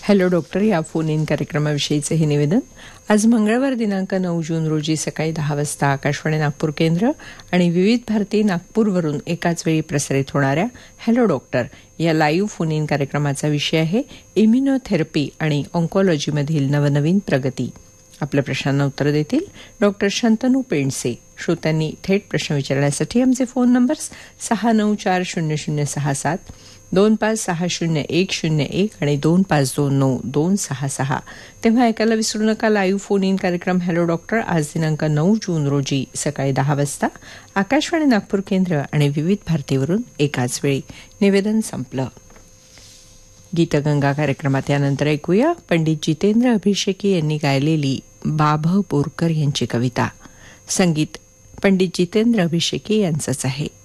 Hello doctor या phone in कार्यक्रमाविषयीचे हे निवेदन. आज मंगळवार दिनांक 9 जून रोजी सकाळी 10 वाजता आकाशवाणी नागपूर केंद्र आणि विविध भारती नागपूरवरून एकाच वेळी प्रसारित होणाऱ्या हॅलो डॉक्टर या लाईव्ह फोन इन कार्यक्रमाचा विषय आहे इम्युनोथेरपी आणि ऑन्कोलॉजीमधील नवनवीन प्रगती. आपल्या प्रश्नांना उत्तर देतील डॉक्टर शंतनू पेंडसे. श्रोत्यांनी थेट प्रश्न विचारण्यासाठी आमचे फोन नंबर्स 6940067, 25600101 आणि 25292266. तेव्हा ऐकायला विसरू नका लाईव्ह फोन इन कार्यक्रम हॅलो डॉक्टर आज दिनांक 9 जून रोजी सकाळी 10 वाजता आकाशवाणी नागपूर केंद्र आणि विविध भारतीवरून एकाच वेळी. निवेदन संपलं. गीतगंगा कार्यक्रमात यानंतर ऐकूया पंडित जितेंद्र अभिषेकी यांनी गायलेली बाभ बोरकर यांची कविता. संगीत पंडित जितेंद्र अभिषेकी यांचंच आहे.